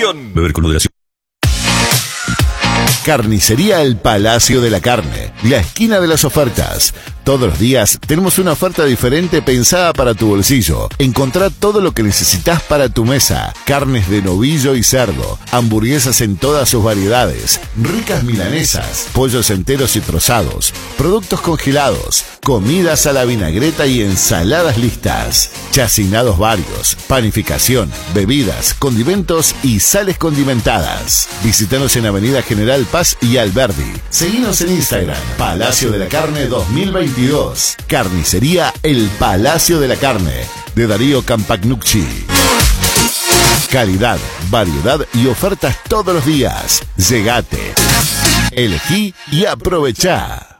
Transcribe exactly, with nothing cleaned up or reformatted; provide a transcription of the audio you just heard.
presentación. Beber con moderación. Carnicería El Palacio de la Carne, la esquina de las ofertas. Todos los días tenemos una oferta diferente pensada para tu bolsillo. Encontrá todo lo que necesitas para tu mesa. Carnes de novillo y cerdo, hamburguesas en todas sus variedades, ricas milanesas, pollos enteros y trozados, productos congelados, comidas a la vinagreta y ensaladas listas, chacinados varios, panificación, bebidas, condimentos y sales condimentadas. Visítanos en Avenida General Paz y Alberdi. Seguinos en Instagram, Palacio de la Carne dos mil veintidós. Carnicería El Palacio de la Carne, de Darío Campagnucci. Calidad, variedad y ofertas todos los días. Llegate, elegí y aprovechá.